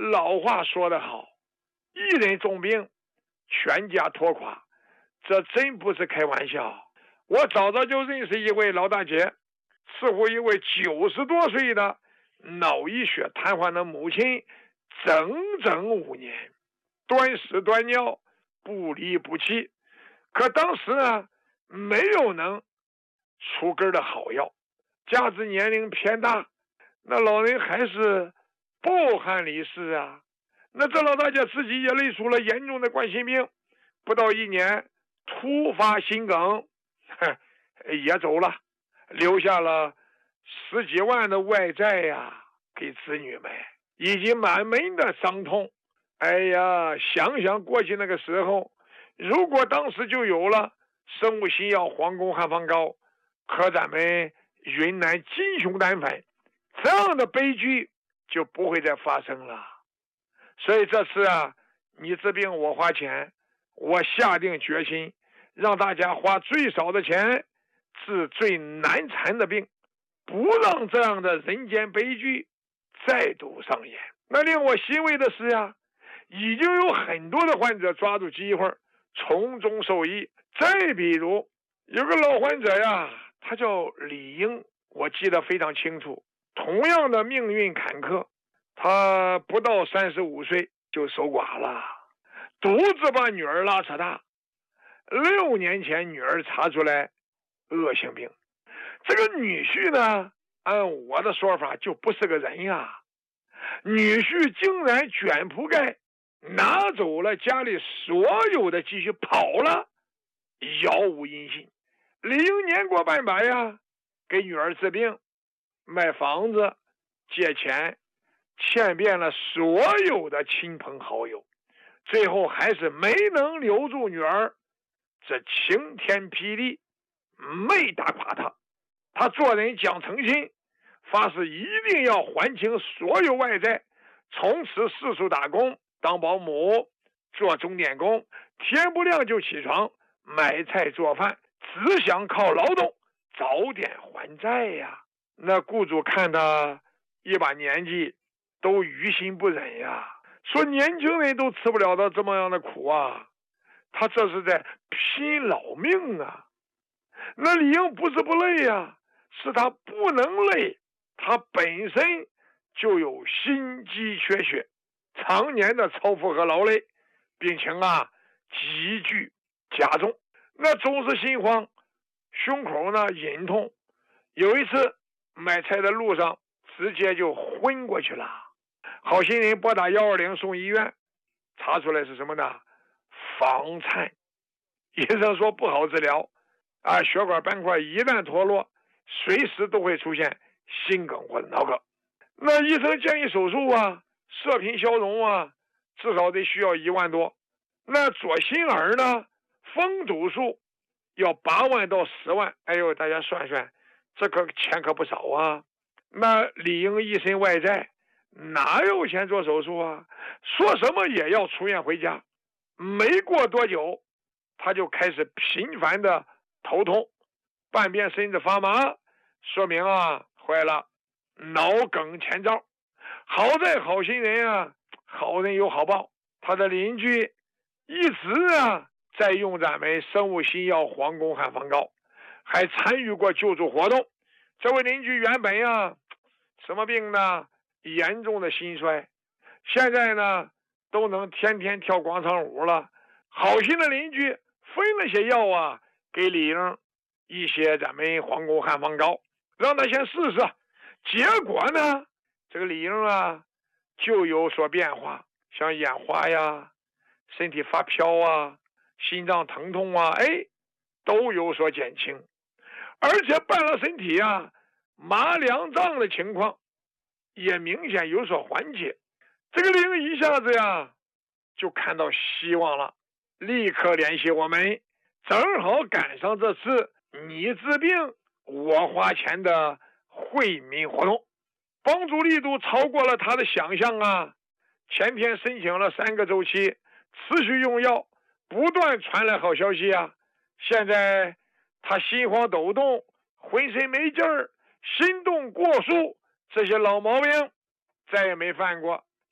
老话说得好，一人重病，全家拖垮，这真不是开玩笑。我早早就认识一位老大姐，似乎一位90多岁的脑溢血瘫痪的母亲，整整5年，端屎端尿，不离不弃。可当时呢，没有能出根的好药，加之年龄偏大，那老人还是抱憾离世啊。那这老大姐自己也累出了严重的冠心病，不到1年突发心梗，也走了，留下了10几万的外债呀，给子女们，以及满门的伤痛。哎呀，想想过去那个时候，如果当时就有了生物新药皇宫汉方膏，可咱们云南金熊胆粉，这样的悲剧就不会再发生了。所以这次啊，你治病我花钱，我下定决心让大家花最少的钱治最难缠的病，不让这样的人间悲剧再度上演。那令我欣慰的是呀，已经有很多的患者抓住机会从中受益。再比如有个老患者呀，他叫李英，我记得非常清楚。同样的命运坎坷，他不到35岁就守寡了，独自把女儿拉扯大。6年前女儿查出来恶性病，这个女婿呢，按我的说法就不是个人呀。女婿竟然卷铺盖拿走了家里所有的积蓄跑了，杳无音信。李英年过半百呀，给女儿治病，卖房子，借钱，骗遍了所有的亲朋好友，最后还是没能留住女儿。这晴天霹雳没打垮他，他做人讲诚信，发誓一定要还清所有外债，从此四处打工，当保姆，做钟点工，天不亮就起床买菜做饭，只想靠劳动早点还债呀。那雇主看他一把年纪，都于心不忍呀，说年轻人都吃不了的这么样的苦啊，他这是在拼老命啊。那李英不是不累呀，是他不能累，他本身就有心肌缺血，常年的超负荷劳累，病情啊急剧加重，那总是心慌，胸口呢隐痛，有一次买菜的路上直接就昏过去了。好心人拨打120送医院，查出来是什么呢？房颤。医生说不好治疗啊，血管斑块一旦脱落，随时都会出现心梗或者脑梗。那医生建议手术啊，射频消融啊，至少得需要1万多。那左心耳呢，封堵术要8万到10万。哎呦，大家算算，这个钱可不少啊。那李英一身外债，哪有钱做手术啊？说什么也要出院回家。没过多久，他就开始频繁的头痛，半边身子发麻，说明啊坏了，脑梗前兆。好在好心人啊，好人有好报，他的邻居一直啊在用咱们生物新药皇宫汉方膏，还参与过救助活动。这位邻居原本啊什么病呢？严重的心衰，现在呢都能天天跳广场舞了。好心的邻居分了些药啊给李英一些咱们皇宫汉方膏，让他先试试。结果呢，这个李英啊就有所变化，像眼花呀，身体发飘啊，心脏疼痛啊，都有所减轻，而且半拉身体啊麻凉胀的情况也明显有所缓解。这个李英一下子呀就看到希望了，立刻联系我们，正好赶上这次你治病我花钱的惠民活动，帮助力度超过了他的想象啊。前天申请了3个周期，持续用药，不断传来好消息啊。现在他心慌抖动，浑身没劲儿，心动过速，这些老毛病再也没犯过。